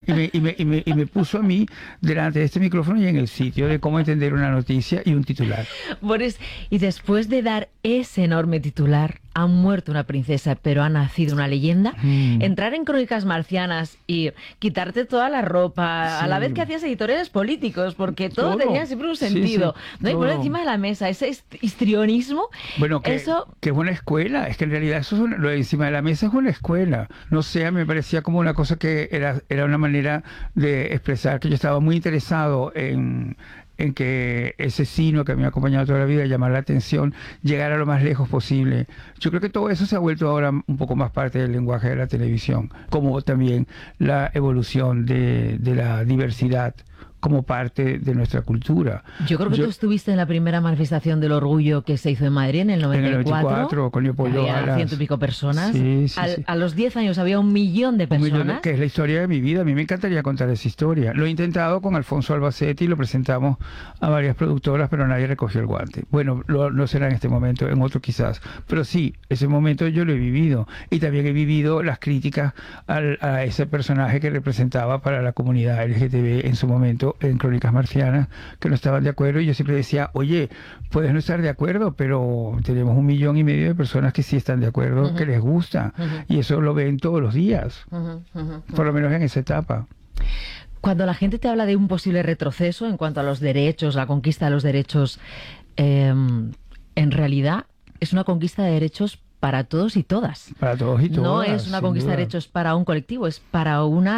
y me puso a mí delante de este micrófono y en el sitio de cómo entender una noticia y un titular. Boris, y después de dar ese enorme titular, ha muerto una princesa, pero ha nacido una leyenda. Entrar en Crónicas Marcianas y quitarte toda la ropa, Sí. a la vez que hacías editoriales políticos, porque todo Todo. tenía siempre un Sí, sentido. sí, ¿No? Y por todo. encima de la mesa, ese histrionismo, Bueno, eso... que es una escuela, es que en realidad eso es lo de encima de la mesa es una escuela. No sé, a mí me parecía como una cosa que era una manera de expresar que yo estaba muy interesado en que ese sino que me ha acompañado toda la vida, llamar la atención, llegar a lo más lejos posible. Yo creo que todo eso se ha vuelto ahora un poco más parte del lenguaje de la televisión, como también la evolución de la diversidad como parte de nuestra cultura. Yo creo que tú estuviste en la primera manifestación del orgullo que se hizo en Madrid en el 94. En el 94, con Leopoldo había Alas. 100 y pico personas. Sí, sí, sí. A los 10 años había 1.000.000 de personas. Que es la historia de mi vida. A mí me encantaría contar esa historia. Lo he intentado con Alfonso Albacete y lo presentamos a varias productoras, pero nadie recogió el guante. Bueno, no será en este momento, en otro quizás. Pero sí, ese momento yo lo he vivido. Y también he vivido las críticas a ese personaje que representaba para la comunidad LGTB en su momento en Crónicas Marcianas, que no estaban de acuerdo. Y yo siempre decía, oye, puedes no estar de acuerdo, pero tenemos 1,5 millones de personas que sí están de acuerdo, que les gusta. Y eso lo ven todos los días, por lo menos en esa etapa. Cuando la gente te habla de un posible retroceso en cuanto a los derechos, la conquista de los derechos, en realidad es una conquista de derechos para todos y todas. Para todos y todas. No es una conquista de derechos para un colectivo, es para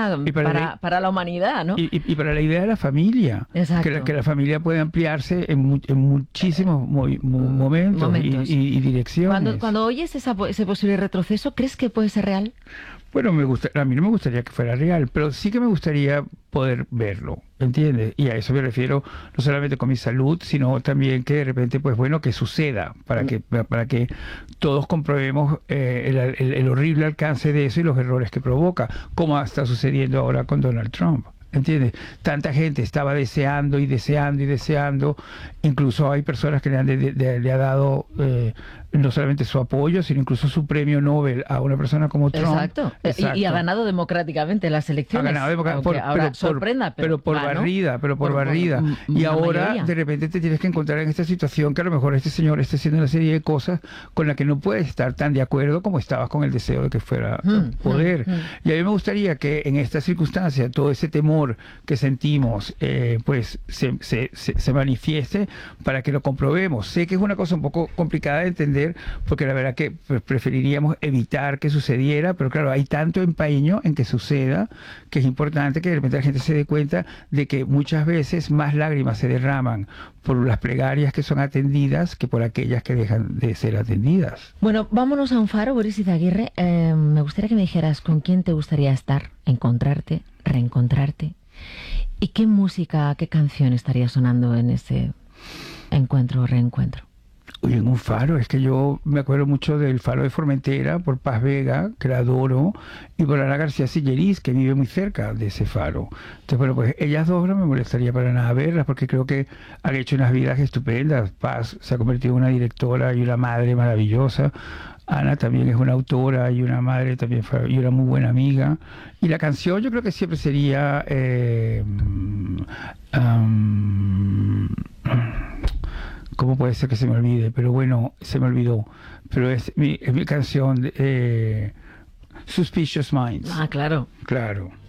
para la humanidad, ¿no? Y para la idea de la familia. Exacto. Que la familia puede ampliarse en muchísimos momentos. Y direcciones. Cuando oyes ese posible retroceso, ¿crees que puede ser real? Bueno, a mí no me gustaría que fuera real, pero sí que me gustaría poder verlo, ¿entiendes? Y a eso me refiero no solamente con mi salud, sino también que de repente, pues bueno, que suceda, para que todos comprobemos el horrible alcance de eso y los errores que provoca, como está sucediendo ahora con Donald Trump. ¿Entiendes? Tanta gente estaba deseando y deseando y deseando. Incluso hay personas que le ha dado no solamente su apoyo, sino incluso su premio Nobel a una persona como Trump. Exacto. Y ha ganado democráticamente las elecciones. Ha ganado democráticamente. Sorprenda, pero por barrida. Y ahora mayoría. De repente te tienes que encontrar en esta situación que a lo mejor este señor esté haciendo una serie de cosas con las que no puedes estar tan de acuerdo como estabas con el deseo de que fuera poder. Y a mí me gustaría que en esta circunstancia todo ese temor que sentimos pues se manifieste para que lo comprobemos. Sé que es una cosa un poco complicada de entender, porque la verdad que preferiríamos evitar que sucediera, pero claro, hay tanto empeño en que suceda que es importante que de repente la gente se dé cuenta de que muchas veces más lágrimas se derraman por las plegarias que son atendidas que por aquellas que dejan de ser atendidas. Bueno, vámonos a un faro, Boris Izaguirre. Me gustaría que me dijeras con quién te gustaría estar, encontrarte, reencontrarte, y qué música, qué canción estaría sonando en ese encuentro o reencuentro. Uy, en un faro, es que yo me acuerdo mucho del Faro de Formentera, por Paz Vega, que la adoro, y por Ana García Silleris, que vive muy cerca de ese faro. Entonces, bueno, pues ellas dos no me molestaría para nada verlas, porque creo que han hecho unas vidas estupendas. Paz se ha convertido en una directora y una madre maravillosa. Ana también es una autora y una madre también, y una muy buena amiga. Y la canción yo creo que siempre sería... ¿Cómo puede ser que se me olvide? Pero bueno, se me olvidó. Pero es mi canción, Suspicious Minds. Ah, claro. Claro.